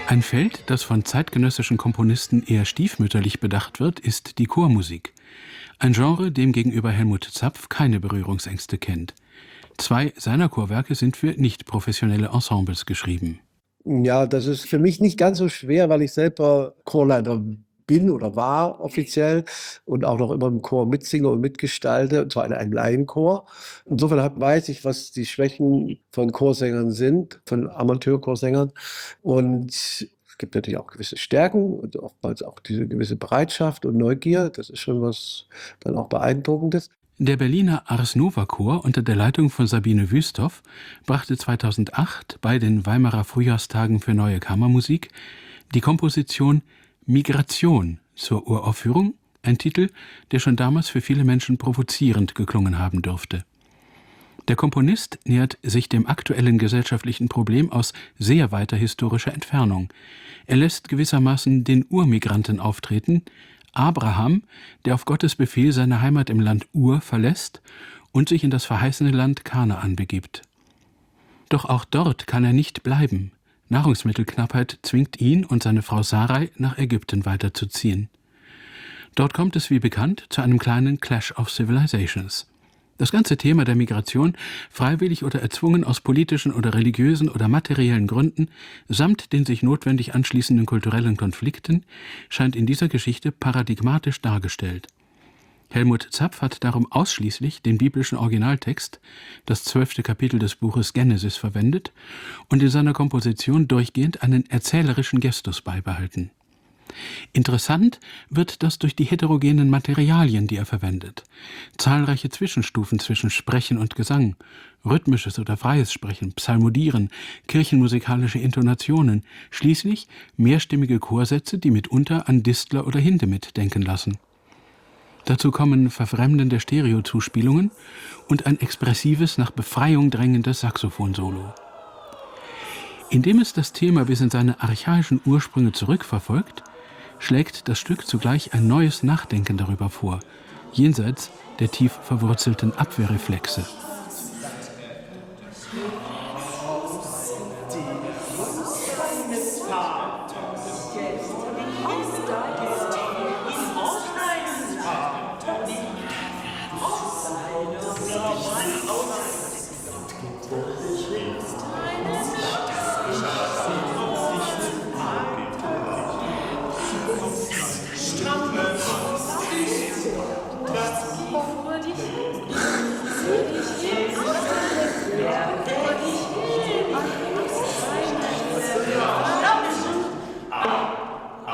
Ein Feld, das von zeitgenössischen Komponisten eher stiefmütterlich bedacht wird, ist die Chormusik. Ein Genre, dem gegenüber Helmut Zapf keine Berührungsängste kennt. 2 seiner Chorwerke sind für nicht professionelle Ensembles geschrieben. Ja, das ist für mich nicht ganz so schwer, weil ich selber Chorleiter bin oder war offiziell und auch noch immer im Chor mitsinge und mitgestalte, und zwar in einem Laienchor. Insofern weiß ich, was die Schwächen von Chorsängern sind, von Amateurchorsängern. Und es gibt natürlich auch gewisse Stärken und oftmals auch diese gewisse Bereitschaft und Neugier. Das ist schon was dann auch Beeindruckendes. Der Berliner Ars Nova Chor unter der Leitung von Sabine Wüsthoff brachte 2008 bei den Weimarer Frühjahrstagen für neue Kammermusik die Komposition Migration zur Uraufführung, ein Titel, der schon damals für viele Menschen provozierend geklungen haben dürfte. Der Komponist nähert sich dem aktuellen gesellschaftlichen Problem aus sehr weiter historischer Entfernung. Er lässt gewissermaßen den Urmigranten auftreten, Abraham, der auf Gottes Befehl seine Heimat im Land Ur verlässt und sich in das verheißene Land Kanaan begibt. Doch auch dort kann er nicht bleiben. Nahrungsmittelknappheit zwingt ihn und seine Frau Sarai nach Ägypten weiterzuziehen. Dort kommt es wie bekannt zu einem kleinen Clash of Civilizations. Das ganze Thema der Migration, freiwillig oder erzwungen aus politischen oder religiösen oder materiellen Gründen, samt den sich notwendig anschließenden kulturellen Konflikten, scheint in dieser Geschichte paradigmatisch dargestellt. Helmut Zapf hat darum ausschließlich den biblischen Originaltext, das 12. Kapitel des Buches Genesis, verwendet und in seiner Komposition durchgehend einen erzählerischen Gestus beibehalten. Interessant wird das durch die heterogenen Materialien, die er verwendet. Zahlreiche Zwischenstufen zwischen Sprechen und Gesang, rhythmisches oder freies Sprechen, Psalmodieren, kirchenmusikalische Intonationen, schließlich mehrstimmige Chorsätze, die mitunter an Distler oder Hindemith denken lassen. Dazu kommen verfremdende Stereozuspielungen und ein expressives, nach Befreiung drängendes Saxophonsolo. Indem es das Thema bis in seine archaischen Ursprünge zurückverfolgt, schlägt das Stück zugleich ein neues Nachdenken darüber vor, jenseits der tief verwurzelten Abwehrreflexe.